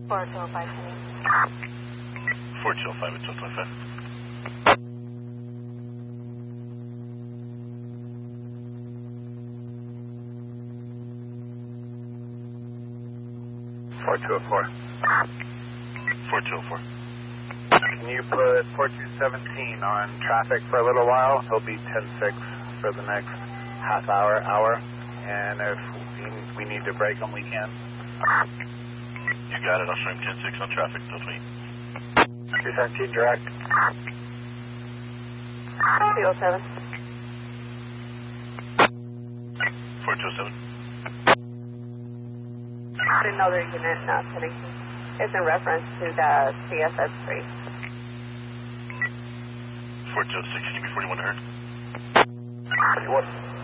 4205. 4205 at 1225. 4204. 4204. Can you put 4217 on traffic for a little while? He'll be 10-6 for the next half hour, and if we need to break him, we can. You got it. I'll show him 10-6 on traffic. Don't wait. 217 direct. 207. 4207. Another unit not connecting. It's in reference to the CSS 3. 4206. Give me 41 to her. 41.